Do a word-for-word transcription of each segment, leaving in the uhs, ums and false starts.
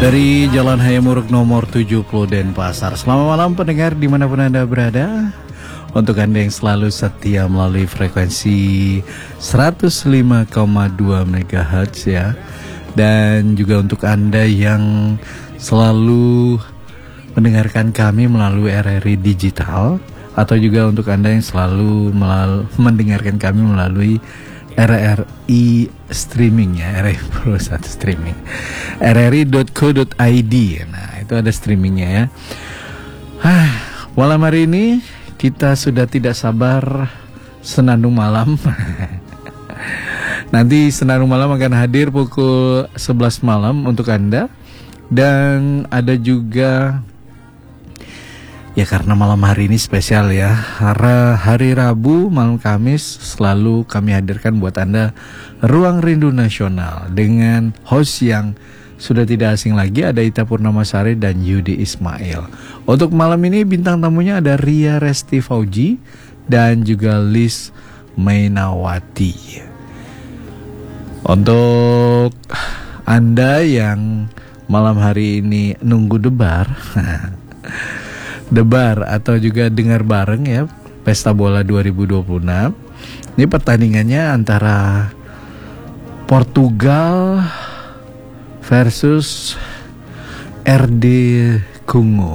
Dari Jalan Hayamuruk nomor tujuh puluh Denpasar. Selamat malam pendengar dimanapun Anda berada. Untuk Anda yang selalu setia melalui frekuensi seratus lima koma dua megahertz ya. Dan juga untuk Anda yang selalu mendengarkan kami melalui R R I Digital. Atau juga untuk Anda yang selalu melal- mendengarkan kami melalui R R I streaming ya, R R I Pro satu streaming, r r i dot co dot i d. Nah itu ada streamingnya ya. Hah, malam hari ini kita sudah tidak sabar Senandung Malam. Nanti Senandung Malam akan hadir pukul sebelas malam untuk Anda. Dan ada juga, ya karena malam hari ini spesial ya, hari, hari Rabu, malam Kamis selalu kami hadirkan buat Anda Ruang Rindu Nasional dengan host yang sudah tidak asing lagi, ada Ita Purnamasari dan Yudi Ismail. Untuk malam ini bintang tamunya ada Ria Resti Fauji dan juga Liz Mainawati. Untuk Anda yang malam hari ini nunggu debar Debar atau juga dengar bareng ya Pesta Bola dua ribu dua puluh enam. Ini pertandingannya antara Portugal versus R D Kongo.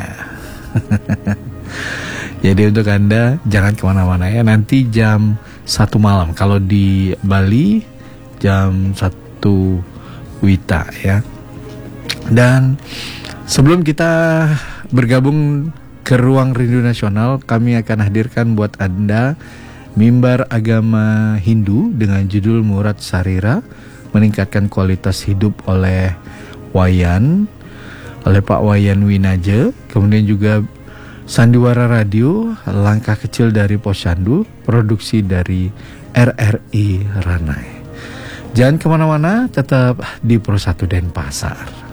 Jadi untuk Anda jangan kemana-mana ya. Nanti jam satu malam. Kalau di Bali jam satu Wita ya. Dan sebelum kita bergabung ke Ruang Rindu Nasional, kami akan hadirkan buat Anda mimbar agama Hindu dengan judul Murad Sarira, meningkatkan kualitas hidup oleh Wayan, oleh Pak Wayan Winaje. Kemudian juga Sandiwara Radio, langkah kecil dari Posyandu, produksi dari R R I Ranai. Jangan kemana-mana, tetap di Pro satu Denpasar.